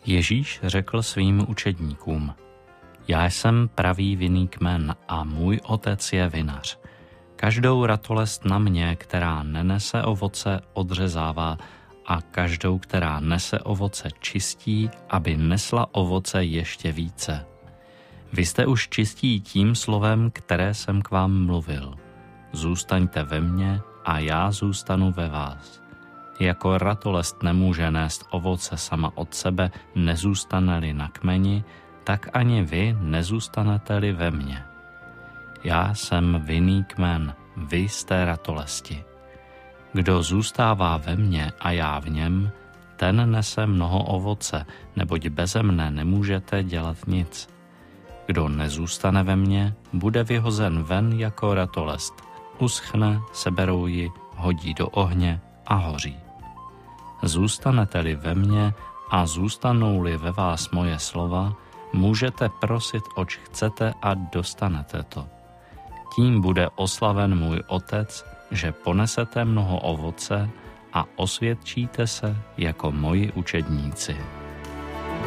Ježíš řekl svým učedníkům: Já jsem pravý vinný kmen a můj otec je vinař. Každou ratolest na mě, která nenese ovoce, odřezává a každou, která nese ovoce, čistí, aby nesla ovoce ještě více. Vy jste už čistí tím slovem, které jsem k vám mluvil. Zůstaňte ve mně a já zůstanu ve vás. Jako ratolest nemůže nést ovoce sama od sebe, nezůstane-li na kmeni, tak ani vy nezůstanete-li ve mně. Já jsem vinný kmen, vy jste ratolesti. Kdo zůstává ve mně a já v něm, ten nese mnoho ovoce, neboť beze mne nemůžete dělat nic. Kdo nezůstane ve mně, bude vyhozen ven jako ratolest. Uschne, seberou ji, hodí do ohně a hoří. Zůstanete-li ve mně a zůstanou-li ve vás moje slova, můžete prosit, oč chcete a dostanete to. Tím bude oslaven můj otec, že ponesete mnoho ovoce a osvědčíte se jako moji učedníci.